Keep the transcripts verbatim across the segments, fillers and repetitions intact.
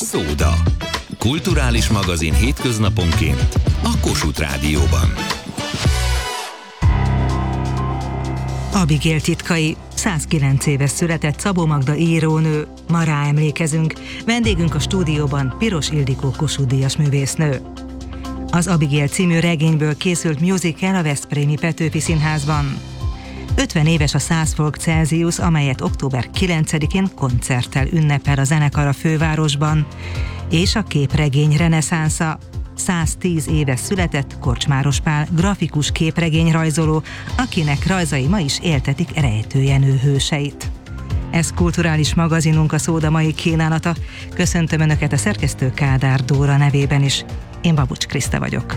Szóda. Kulturális magazin hétköznaponként a Kossuth Rádióban. Abigail titkai, százkilenc éves született Szabó Magda írónő, ma rá emlékezünk. Vendégünk a stúdióban Piros Ildikó Kossuth-díjas művésznő. Az Abigail című regényből készült musical a Veszprémi Petőfi Színházban. ötven éves a száz fok Celsius, amelyet október kilencedikén koncerttel ünnepel a zenekar a fővárosban, és a képregény reneszánsza. száztíz éves született Korcsmáros Pál, grafikus képregényrajzoló, akinek rajzai ma is éltetik rejtőjenő hőseit. Ez kulturális magazinunk, a Szóda mai kínálata. Köszöntöm Önöket a szerkesztő Kádár Dóra nevében is. Én Babucs Kriszta vagyok.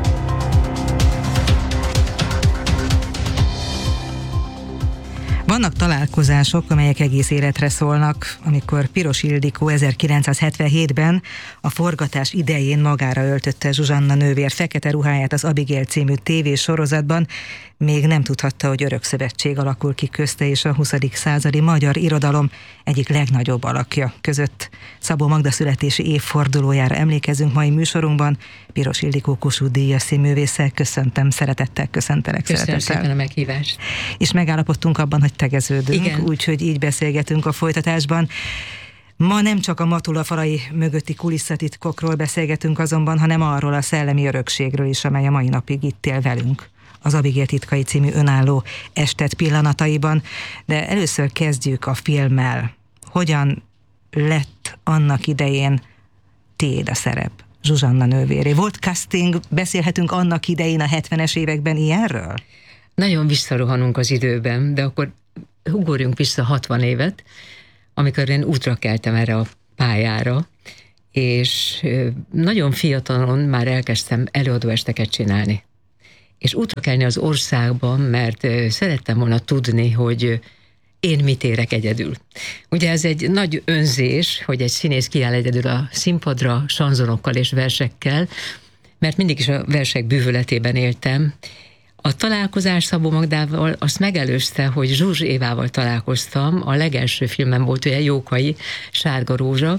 Vannak találkozások, amelyek egész életre szólnak, amikor Piros Ildikó ezerkilencszázhetvenhétben a forgatás idején magára öltötte Zsuzsanna nővér fekete ruháját az Abigail című tévésorozatban, még nem tudhatta, hogy örök szövetség alakul ki közte és a huszadik századi magyar irodalom egyik legnagyobb alakja között. Szabó Magda születési évfordulójára emlékezünk mai műsorunkban. Piros Ildikó Kossuth-díjas színművésszel köszöntöm, szeretettel köszöntelek. Köszönöm szeretettel. szépen a meghívást. És megállapodtunk abban, hogy tegeződünk, úgyhogy így beszélgetünk a folytatásban. Ma nem csak a Matula falai mögötti kulisszatitkokról beszélgetünk azonban, hanem arról a szellemi örökségről is, amely a mai napig itt él velünk az Abigail titkai című önálló estet pillanataiban. De először kezdjük a filmmel. Hogyan lett annak idején tiéd a szerep, Zsuzsanna nővéré? Volt casting, beszélhetünk annak idején a hetvenes években ilyenről? Nagyon visszarohanunk az időben, de akkor ugorjunk vissza hatvan évet, amikor én útra keltem erre a pályára, és nagyon fiatalon már elkezdtem előadóesteket csinálni. És útra kelni az országban, mert szerettem volna tudni, hogy én mit érek egyedül. Ugye ez egy nagy önzés, hogy egy színész kiáll egyedül a színpadra, sanzonokkal és versekkel, mert mindig is a versek bűvöletében éltem. A találkozás Szabó Magdával azt megelőzte, hogy Zsuzs Évával találkoztam, a legelső filmem volt ugye Jókai, Sárga rózsa,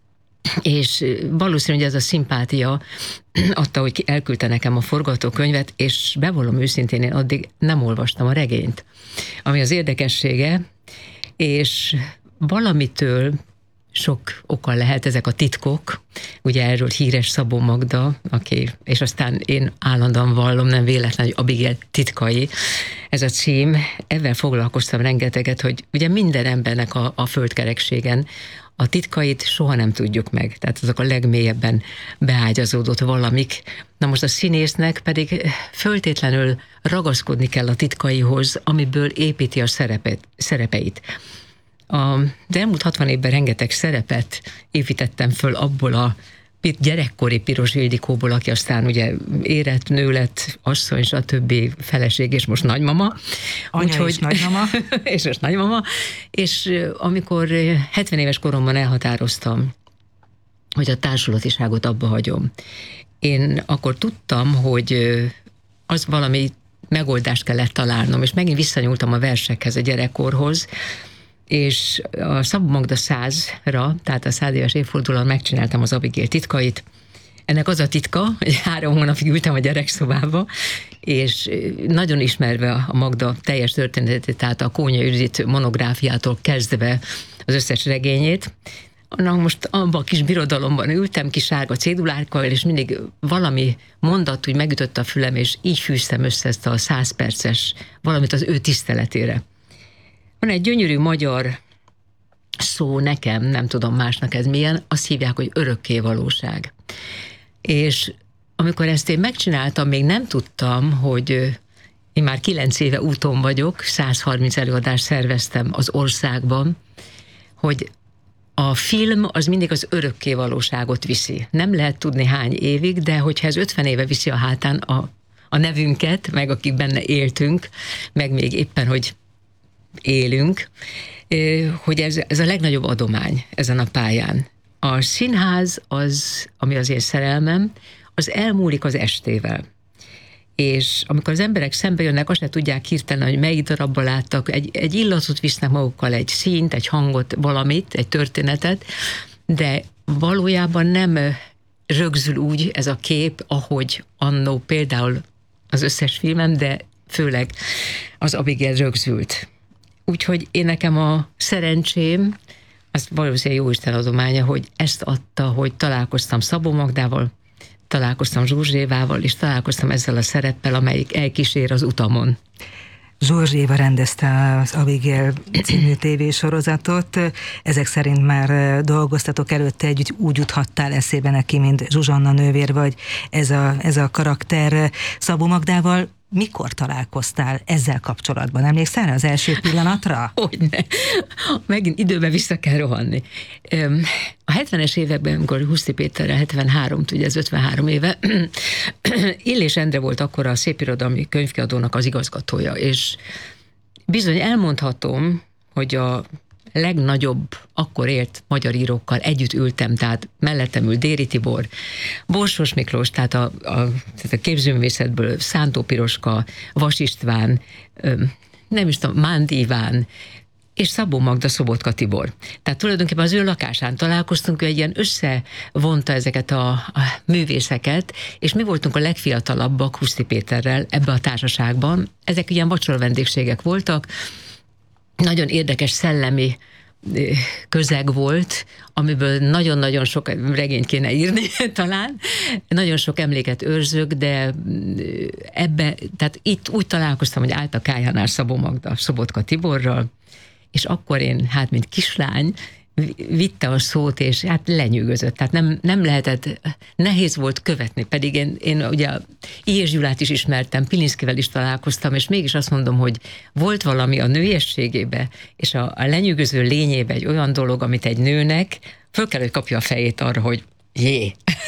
és valószínű, hogy ez a szimpátia adta, hogy elküldte nekem a forgatókönyvet, és bevallom őszintén, én addig nem olvastam a regényt. Ami az érdekessége, és valamitől sok oka lehet ezek a titkok, ugye erről híres Szabó Magda, aki, és aztán én állandóan vallom, nem véletlen, hogy Abigail titkai, ez a cím, ezzel foglalkoztam rengeteget, hogy ugye minden embernek a, a földkerekségen a titkait soha nem tudjuk meg, tehát azok a legmélyebben beágyazódott valamik. Na most a színésznek pedig föltétlenül ragaszkodni kell a titkaihoz, amiből építi a szerepet, szerepeit. A, de elmúlt hatvan évben rengeteg szerepet építettem föl abból a gyerekkori Piros Ildikóból, aki aztán ugye érett, nő lett, asszony, stb. Feleség, és most nagymama. Anya Úgyhogy, és nagymama. és most nagymama. És amikor hetven éves koromban elhatároztam, hogy a társulatiságot abba hagyom, én akkor tudtam, hogy az valami megoldást kellett találnom, és megint visszanyúltam a versekhez, a gyerekkorhoz, és a Szabó Magda százra, tehát a száz éves évfordulón megcsináltam az Abigail titkait. Ennek az a titka, hogy három hónapig ültem a gyerekszobába, és nagyon ismerve a Magda teljes történetét, tehát a Kónya Judit monográfiától kezdve az összes regényét. Na most abban a kis birodalomban ültem, kis sárga cédulákkal, és mindig valami mondat úgy megütött a fülem, és így fűztem össze ezt a száz perces valamit az ő tiszteletére. Van egy gyönyörű magyar szó nekem, nem tudom másnak ez milyen, azt hívják, hogy örökké valóság. És amikor ezt én megcsináltam, még nem tudtam, hogy én már kilenc éve úton vagyok, száz harminc előadást szerveztem az országban, hogy a film az mindig az örökké valóságot viszi. Nem lehet tudni hány évig, de hogyha ez ötven éve viszi a hátán a, a nevünket, meg akik benne éltünk, meg még éppen, hogy élünk, hogy ez, ez a legnagyobb adomány ezen a pályán. A színház az, ami az én szerelmem, az elmúlik az estével. És amikor az emberek szembe jönnek, azt se tudják hirtelen, hogy melyik darabban láttak, egy, egy illatot visznek magukkal, egy színt, egy hangot, valamit, egy történetet, de valójában nem rögzül úgy ez a kép, ahogy annó például az összes filmem, de főleg az Abigail rögzült. Úgyhogy én nekem a szerencsém, az valószínűleg Jóisten adománya, hogy ezt adta, hogy találkoztam Szabó Magdával, találkoztam Zsurzsévával, és találkoztam ezzel a szereppel, amelyik elkísér az utamon. Zsurzséva rendezte az Abigail című tévésorozatot. Ezek szerint már dolgoztatok előtte együtt, úgy juthattál eszébe neki, mint Zsuzsanna nővér, vagy ez a, ez a karakter. Szabó Magdával mikor találkoztál ezzel kapcsolatban? Emlékszel az első pillanatra? Hogyne. Megint időben vissza kell rohanni. A hetvenes években, amikor Huszti Péterrel, hetvenhárom, ugye ez ötvenhárom éve, Illés Endre volt akkor a Szépirodalmi Könyvkiadónak az igazgatója, és bizony elmondhatom, hogy a legnagyobb, akkor élt magyar írókkal együtt ültem, tehát mellettem ül Déri Tibor, Borsos Miklós, tehát a, a, tehát a képzőművészetből Szántó Piroska, Vas István, nem is tudom, Mándi Iván, és Szabó Magda, Szobotka Tibor. Tehát tulajdonképpen az ő lakásán találkoztunk, ő egy ilyen összevonta ezeket a, a művészeket, és mi voltunk a legfiatalabbak Huszti Péterrel ebbe a társaságban. Ezek ilyen vacsora vendégségek voltak, nagyon érdekes szellemi közeg volt, amiből nagyon-nagyon sok regényt kéne írni talán. Nagyon sok emléket őrzök, de ebbe, tehát itt úgy találkoztam, hogy állt a kályhánál Szabó Magda, Szobotka Tiborral, és akkor én, hát mint kislány, vitte a szót, és hát lenyűgözött. Tehát nem, nem lehetett, nehéz volt követni, pedig én, én ugye Ilyes Gyulát is ismertem, Pilinszkivel is találkoztam, és mégis azt mondom, hogy volt valami a nőiességébe, és a, a lenyűgöző lényébe egy olyan dolog, amit egy nőnek föl kell, hogy kapja a fejét arra, hogy jé.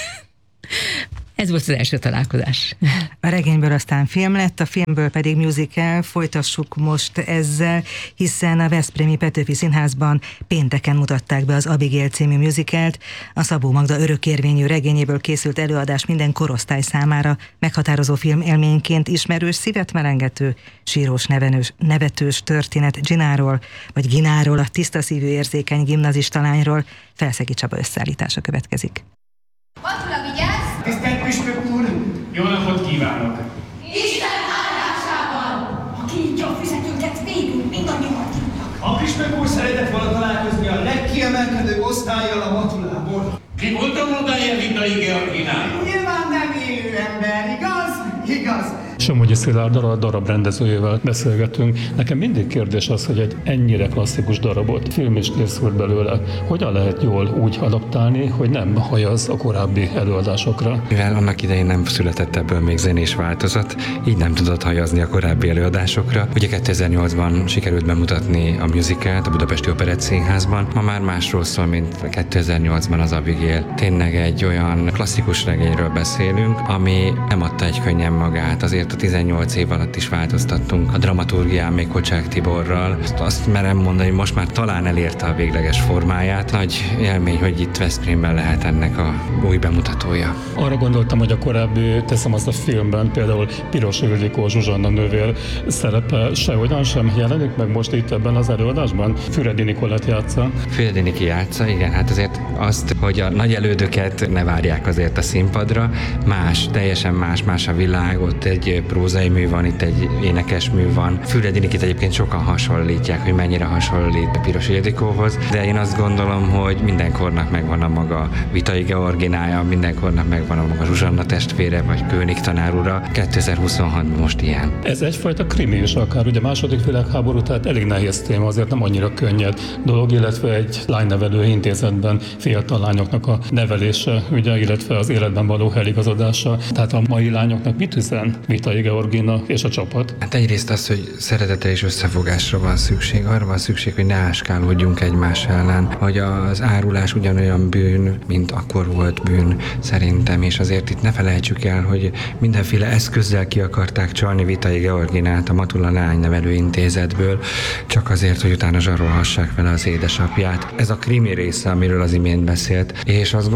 Ez volt az első találkozás. A regényből aztán film lett, a filmből pedig musical. Folytassuk most ezzel, hiszen a Veszprémi Petőfi Színházban pénteken mutatták be az Abigail című musicalt. A Szabó Magda örökérvényű regényéből készült előadás minden korosztály számára meghatározó filmélményként ismerős, szívet melengető, sírós, nevenős, nevetős történet Gináról, vagy Gináról, a tiszta szívű érzékeny gimnazista lányról. Felszegi Csaba összeállítása következik. Matula, vigyázz! Tisztelt Püspök úr! Jó napot kívánok! Isten áldásában! A kígyó fizetünket végül mindannyian tudnak. A Püspök úr szeretett volna találkozni a legkiemelkedőbb osztállyal a Matulából. Ki volt a mondája Vitai Georginának? Nyilván nem élő ember, igaz? Igaz? Somogyi Szilárddal, a darab rendezőjével beszélgetünk. Nekem mindig kérdés az, hogy egy ennyire klasszikus darabot, film is készült belőle, hogyan lehet jól úgy adaptálni, hogy nem hajaz a korábbi előadásokra? Mivel annak idején nem született ebből még zenés változat, így nem tudott hajazni a korábbi előadásokra. Ugye kétezer-nyolcban sikerült bemutatni a musicalt a Budapesti Operett Színházban. Ma már másról szól, mint kétezer-nyolcban az Abigail. Tényleg egy olyan klasszikus regényről beszélünk, ami nem adta egy könnyen magát. Azért a tizennyolc év alatt is változtattunk a dramaturgián még Kocsák Tiborral. Azt merem mondani, hogy most már talán elérte a végleges formáját. Nagy élmény, hogy itt Veszprémben lehet ennek a új bemutatója. Arra gondoltam, hogy a korábbi, teszem azt a filmben, például Piros Ildikó, Zsuzsanna nővér szerepe sehogyan sem jelenik meg most itt ebben az előadásban. Füredi Nikolett játsza. Füredi Niki játsza, igen, hát azért azt, hogy a nagy elődöket ne várják azért a színpadra. Más, teljesen más, más a világ, ott egy prózai mű van, itt egy énekes mű van. Füredi Nikit egyébként sokan hasonlítják, hogy mennyire hasonlít Piros Ildikóhoz, de én azt gondolom, hogy mindenkornak megvan a maga Vitai Georginája, mindenkornak megvan a maga Zsuzsanna testvére, vagy Kőnig tanár ura. kétezer-huszonhatban most ilyen. Ez egyfajta krimi is akár, ugye második világháború, tehát elég nehéz téma, azért nem annyira könnyed dolog, illetve egy lánynevelő intézetben fiatal lányoknak a nevelése, ugye, illetve az életben való eligazodása. Tehát a mai lányoknak mit üzen Vitai Georgina és a csapat? Hát egyrészt az, hogy szeretetre és összefogásra van szükség. Arra van szükség, hogy ne áskálódjunk egymás ellen, hogy az árulás ugyanolyan bűn, mint akkor volt bűn szerintem, és azért itt ne felejtsük el, hogy mindenféle eszközzel ki akarták csalni Vitai Georginát a Matula Lánynevelő Intézetből, csak azért, hogy utána zsarolhassák vele az édesapját. Ez a krimi része, amiről az imént beszélt, és azt gondolom,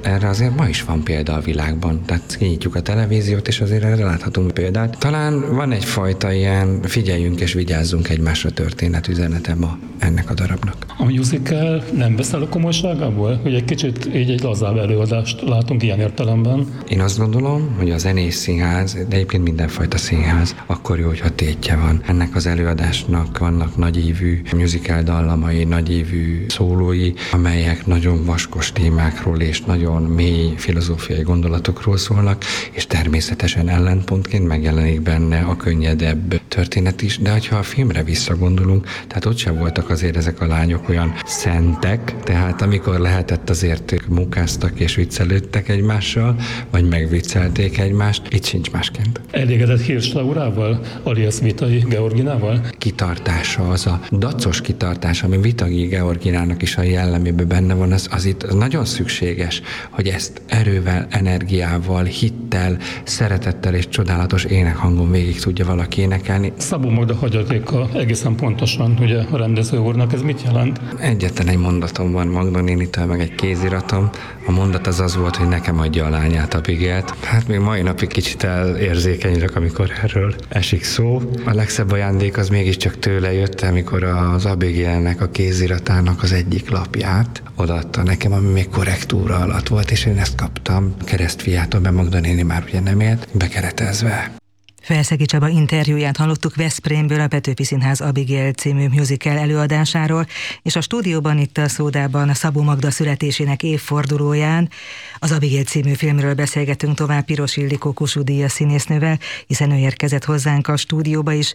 erre azért ma is van példa a világban. Tehát kinyitjuk a televíziót, és azért erre láthatunk példát. Talán van egyfajta ilyen figyeljünk és vigyázzunk egymásra történetüzenete ma ennek a darabnak. A musical nem beszél a komolyságából, hogy egy kicsit így egy lazább előadást látunk ilyen értelemben. Én azt gondolom, hogy a zenés színház, de egyébként mindenfajta színház, akkor jó, hogyha tétje van. Ennek az előadásnak vannak nagyívű musical dallamai, nagyívű szólói, amelyek nagyon vaskos témákról és nagyon mély filozófiai gondolatokról szólnak, és természetesen ellenpontként megjelenik benne a könnyedebb történet is, de ha a filmre visszagondolunk, tehát ott sem voltak azért ezek a lányok olyan szentek, tehát amikor lehetett azért ők munkáztak és viccelődtek egymással, vagy megviccelték egymást, itt sincs másként. Elégedett Hirsch Laurával, alias Vitai Georginával? Kitartása, az a dacos kitartás, ami Vitai Georginának is a jellemében benne van, az, az itt nagyon szükséges, hogy ezt erővel, energiával, hittel, szeretettel és csodálatos énekhangon végig tudja valaki énekelni. Szabó Magda hagyatéka egészen pontosan, ugye a rendező úrnak, ez mit jelent? Egyetlen egy mondatom van Magda nénitől, meg egy kéziratom. A mondat az az volt, hogy nekem adja a lányát, Abigail-t. Hát még mai napig kicsit elérzékenyülök, amikor erről esik szó. A legszebb ajándék az mégiscsak tőle jött, amikor az Abigailnek a kéziratának az egyik lapját odaadta nekem, ami még korrektúra alatt volt, és én ezt kaptam keresztfiától, mert Magda néni már ugye nem élt, bekeretezve. Felszegi Csaba interjúját hallottuk Veszprémből a Petőfi Színház Abigail című musical előadásáról, és a stúdióban itt a Szódában a Szabó Magda születésének évfordulóján az Abigail című filmről beszélgetünk tovább Piros Ildikó Kossuth Díjas színésznővel, hiszen ő érkezett hozzánk a stúdióba is.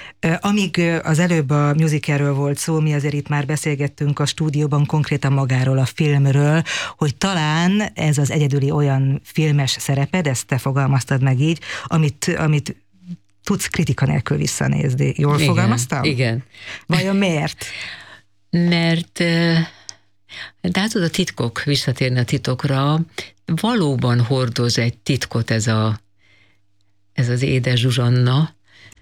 Amíg az előbb a musicalről volt szó, mi azért itt már beszélgettünk a stúdióban konkrétan magáról a filmről, hogy talán ez az egyedüli olyan filmes szereped, ezt te fogalmaztad meg így, amit, amit tudsz kritika nélkül visszanézni. Jól igen, fogalmaztam? Igen. Vajon miért? Mert de hát a titkok, visszatérni a titokra, valóban hordoz egy titkot ez, a, ez az édes Zsuzsanna,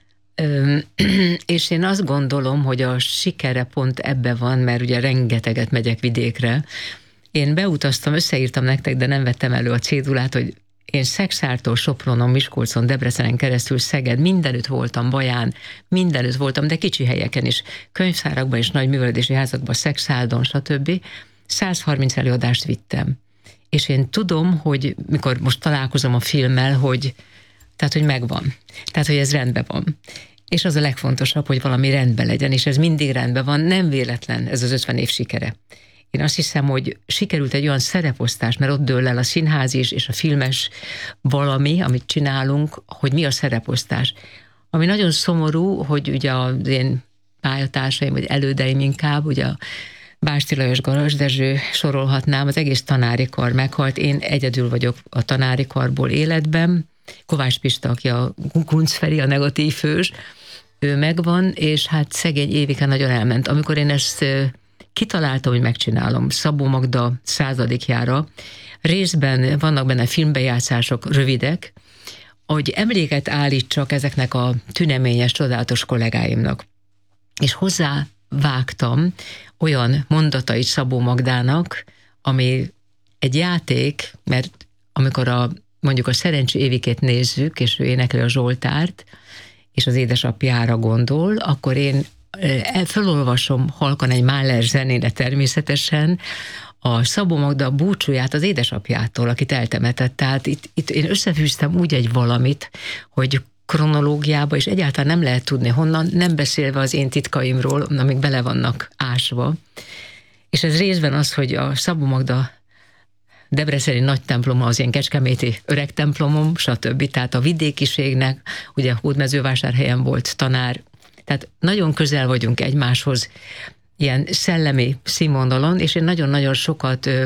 és én azt gondolom, hogy a sikere pont ebbe van, mert ugye rengeteget megyek vidékre. Én beutaztam, összeírtam nektek, de nem vettem elő a cédulát, hogy én Szexártól Sopronon, Miskolcon, Debrecenen keresztül Szeged, mindenütt voltam, Baján, mindenütt voltam, de kicsi helyeken is, könyvszárakban és nagy művelődési házakban, Szexárdon, stb. száz harminc előadást vittem. És én tudom, hogy mikor most találkozom a filmmel, hogy tehát, hogy megvan. Tehát, hogy ez rendben van. És az a legfontosabb, hogy valami rendben legyen, és ez mindig rendben van, nem véletlen ez az ötven év sikere. Én azt hiszem, hogy sikerült egy olyan szereposztás, mert ott dől el a színház is, és a filmes valami, amit csinálunk, hogy mi a szereposztás. Ami nagyon szomorú, hogy ugye az én pályatársaim, vagy elődeim inkább, ugye a Básti Lajos, Garas Dezső sorolhatnám, az egész tanári kar meghalt, én egyedül vagyok a tanári karból életben, Kovács Pista, aki a Kunc Feri, a negatív hős, ő megvan, és hát szegény éveken nagyon elment. Amikor én ezt kitaláltam, hogy megcsinálom Szabó Magda századikjára, részben vannak benne filmbejátszások rövidek, hogy emléket állítsak ezeknek a tüneményes, csodálatos kollégáimnak. És hozzá vágtam olyan mondatait Szabó Magdának, ami egy játék, mert amikor a mondjuk a Szerencsé Évikét nézzük, és ő énekli a Zsoltárt, és az édesapjára gondol, akkor én felolvasom halkan egy Mahler zenére természetesen a Szabó Magda búcsúját az édesapjától, akit eltemetett. Tehát itt, itt én összefűztem úgy egy valamit, hogy kronológiába, és egyáltalán nem lehet tudni honnan, nem beszélve az én titkaimról, amik bele vannak ásva. És ez részben az, hogy a Szabó Magda debreceni nagy temploma az én kecskeméti öreg templomom, stb. Tehát a vidékiségnek, ugye Hódmezővásárhelyen volt tanár, tehát nagyon közel vagyunk egymáshoz, ilyen szellemi színvonalon, és én nagyon-nagyon sokat ö,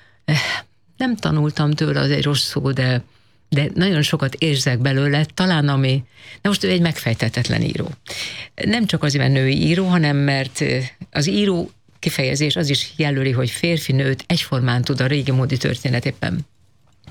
nem tanultam tőle, az egy rossz szó, de, de nagyon sokat érzek belőle, talán ami, de most ő egy megfejtetetlen író. Nem csak azért, mert női író, hanem mert az író kifejezés az is jelöli, hogy férfi-nőt egyformán tud a régi módi történet éppen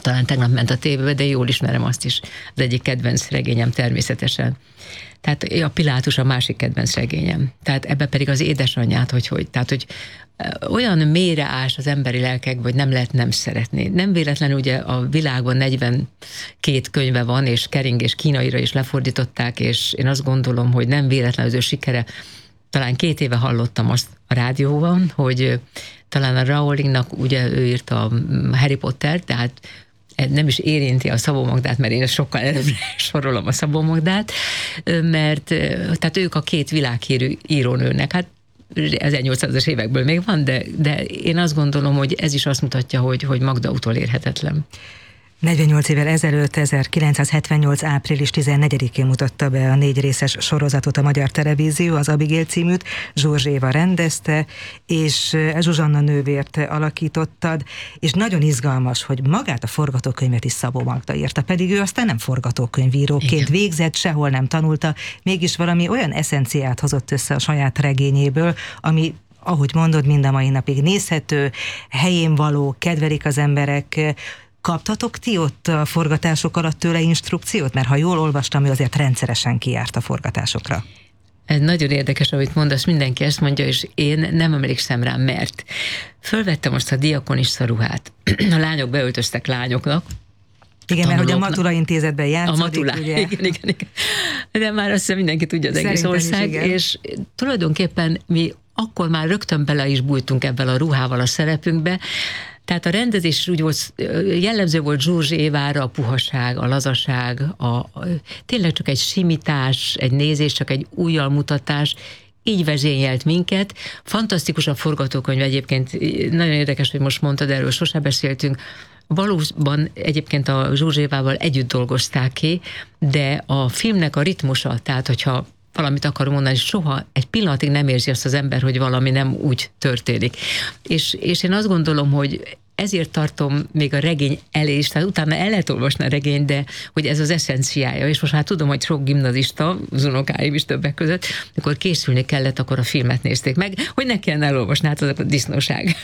talán tegnap ment a tévébe, de jól ismerem azt is. Az egyik kedvenc regényem természetesen. Tehát a Pilátus a másik kedvenc regényem. Tehát ebbe pedig az édesanyját, hogy hogy. Tehát, hogy olyan mélyre ás az emberi lelkekbe, hogy nem lehet nem szeretni. Nem véletlenül ugye a világban negyvenkét könyve van, és kering és kínaira is lefordították, és én azt gondolom, hogy nem véletlenül az ő sikere. Talán két éve hallottam azt a rádióban, hogy talán a Rowlingnak ugye ő írta a Harry Potter, tehát nem is érinti a Szabó Magdát, mert én sokkal előbbre sorolom a Szabó Magdát, mert tehát ők a két világhírű írónőnek, hát ezernyolcszázas évekből még van, de, de én azt gondolom, hogy ez is azt mutatja, hogy, hogy Magda utolérhetetlen. negyvennyolc évvel ezelőtt, ezerkilencszázhetvennyolc. április tizennegyedikén mutatta be a négy részes sorozatot a Magyar Televízió, az Abigail címűt, Zsózs Éva rendezte, és Zsuzsanna nővért alakítottad, és nagyon izgalmas, hogy magát a forgatókönyvet is Szabó Magda írta, pedig ő aztán nem forgatókönyvíróként Igen. végzett, sehol nem tanulta, mégis valami olyan eszenciát hozott össze a saját regényéből, ami, ahogy mondod, mind a mai napig nézhető, helyén való, kedvelik az emberek. Kaptatok ti ott a forgatások alatt tőle instrukciót? Mert ha jól olvastam, ő azért rendszeresen kijárt a forgatásokra. Ez nagyon érdekes, amit mondasz, mindenki ezt mondja, és én nem emlékszem rá, mert fölvettem azt a diakonista ruhát. A lányok beöltöztek lányoknak. Igen, mert hogy a Matula Intézetben játszódik, a Matula, ugye? Igen, igen, igen. De már azt hiszem mindenki tudja az egész ország, és tulajdonképpen mi akkor már rögtön bele is bújtunk ebben a ruhával a szerepünkbe. Tehát a rendezés úgy volt, jellemző volt Zsózs Évára a puhaság, a lazaság, a, a, tényleg csak egy simítás, egy nézés, csak egy ujjalmutatás, így vezényelt minket. Fantasztikus a forgatókönyv egyébként, nagyon érdekes, hogy most mondtad, erről sosem beszéltünk. Valóban egyébként a Zsózs Évával együtt dolgozták ki, de a filmnek a ritmusa, tehát hogyha valamit akar mondani, soha egy pillanatig nem érzi azt az ember, hogy valami nem úgy történik. És, és én azt gondolom, hogy ezért tartom még a regény elé is, tehát utána el lehet olvasni a regényt, de hogy ez az eszenciája, és most már tudom, hogy sok gimnazista, az unokáim is többek között, amikor készülni kellett, akkor a filmet nézték meg, hogy ne kellene elolvasni, hát az a disznóság.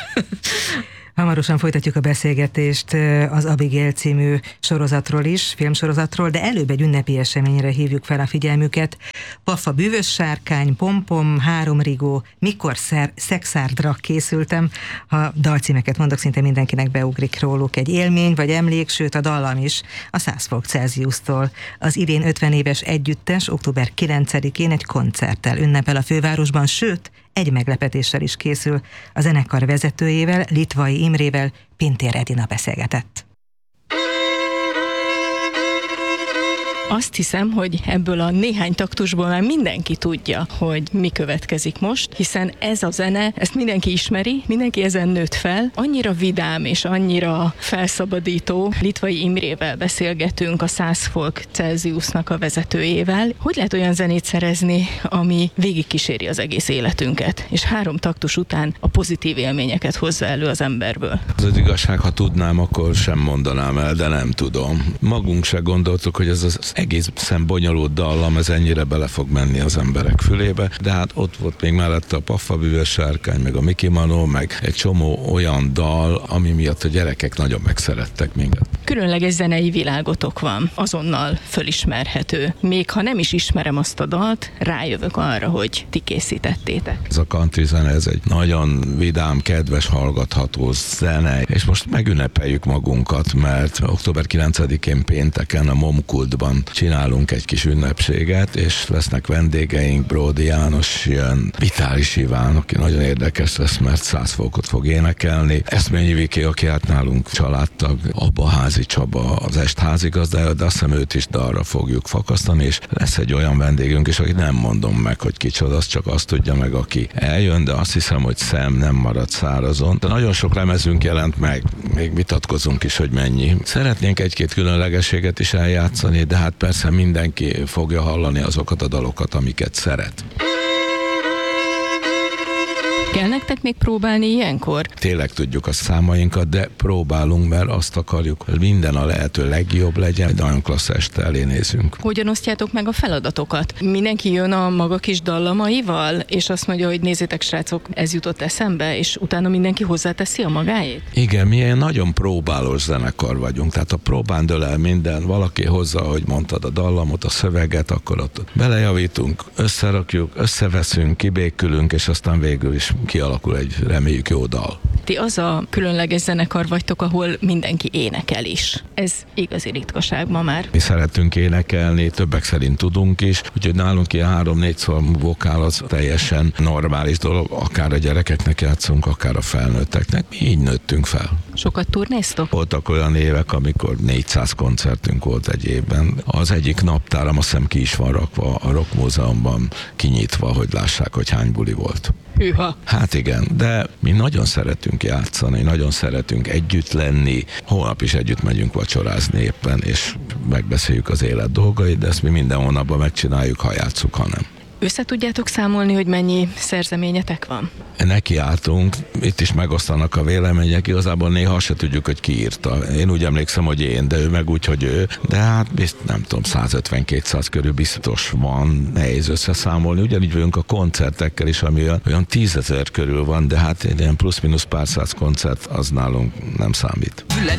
Hamarosan folytatjuk a beszélgetést az Abigail című sorozatról is, filmsorozatról, de előbb egy ünnepi eseményre hívjuk fel a figyelmüket. Paffa bűvös sárkány, pompom, három rigó, mikor szer, szexárdra készültem. Ha dalcímeket mondok, szinte mindenkinek beugrik róluk egy élmény vagy emlék, sőt a dallam is, a száz fok Celsiustól. Az idén ötven éves együttes október kilencedikén egy koncerttel ünnepel a fővárosban, sőt, egy meglepetéssel is készül. A zenekar vezetőjével, Litvai Imrével Pintér Edina beszélgetett. Azt hiszem, hogy ebből a néhány taktusból már mindenki tudja, hogy mi következik most, hiszen ez a zene, ezt mindenki ismeri, mindenki ezen nőtt fel. Annyira vidám és annyira felszabadító. Litvai Imrével beszélgetünk, a száz fok Celsiusnak a vezetőjével. Hogy lehet olyan zenét szerezni, ami végigkíséri az egész életünket, és három taktus után a pozitív élményeket hozza elő az emberből? Az az igazság, ha tudnám, akkor sem mondanám el, de nem tudom. Magunk se gondoltuk, hogy ez az egészen bonyolult dallam, ez ennyire bele fog menni az emberek fülébe, de hát ott volt még mellette a Paffa bűvös sárkány, meg a Miki Manó, meg egy csomó olyan dal, ami miatt a gyerekek nagyon megszerettek minket. Különleges zenei világotok van, azonnal fölismerhető. Még ha nem is ismerem azt a dalt, rájövök arra, hogy ti készítettétek. Ez a country zene, ez egy nagyon vidám, kedves, hallgatható zene, és most megünnepeljük magunkat, mert október kilencedikén pénteken a Momkultban csinálunk egy kis ünnepséget, és lesznek vendégeink, Bródi János jön, Vitális Iván, aki nagyon érdekes lesz, mert száz fokot fog énekelni. Eszményi Viki, aki hát nálunk családtag, Abba Házi Csaba, az est házigazdája, de azt hiszem őt is dalra fogjuk fakasztani, és lesz egy olyan vendégünk is, akit nem mondom meg, hogy kicsoda, az csak azt tudja meg, aki eljön, de azt hiszem, hogy szem nem marad szárazon. De nagyon sok lemezünk jelent meg, még vitatkozunk is, hogy mennyi. Szeretnénk egy-két különlegességet is eljátszani, de hát persze mindenki fogja hallani azokat a dalokat, amiket szeret. Kell nektek még próbálni ilyenkor? Tényleg tudjuk a számainkat, de próbálunk, mert azt akarjuk, hogy minden a lehető legjobb legyen, egy nagyon klassz este elé nézünk. Hogyan osztjátok meg a feladatokat? Mindenki jön a maga kis dallamaival, és azt mondja, hogy nézzétek srácok, ez jutott eszembe, és utána mindenki hozzáteszi a magáét? Igen, mi egy nagyon próbálós zenekar vagyunk, tehát a próbán dől el minden, valaki hozza, ahogy mondtad, a dallamot, a szöveget, akkor ott belejavítunk, összerakjuk, összeveszünk, kibékülünk, és aztán végül is kialakul egy reméljük jó dal. Ti az a különleges zenekar vagytok, ahol mindenki énekel is. Ez igazi ritkaság ma már. Mi szeretünk énekelni, többek szerint tudunk is, úgyhogy nálunk ilyen három-négy szalmú vokál az teljesen normális dolog, akár a gyerekeknek játszunk, akár a felnőtteknek. Mi így nőttünk fel. Sokat turnéztok? Voltak olyan évek, amikor négyszáz koncertünk volt egy évben. Az egyik naptáram azt hiszem ki is van rakva a Rock Múzeumban kinyitva, hogy lássák, hogy hány buli volt. Hűha. Hát igen, de mi nagyon szeretünk játszani, nagyon szeretünk együtt lenni. Holnap is együtt megyünk vacsorázni éppen, és megbeszéljük az élet dolgait, de ezt mi minden hónapban megcsináljuk, ha játsszuk, ha nem. Össze tudjátok számolni, hogy mennyi szerzeményetek van? Neki álltunk, itt is megosztanak a vélemények, igazából néha azt se tudjuk, hogy ki írta. Én úgy emlékszem, hogy én, de ő meg úgy, hogy ő. De hát bizt, nem tudom, száz ötven-kétszáz körül biztos van, nehéz összeszámolni. Ugyanígy vagyunk a koncertekkel is, ami olyan, olyan tízezer körül van, de hát ilyen plusz-minusz pár száz koncert, az nálunk nem számít. Füled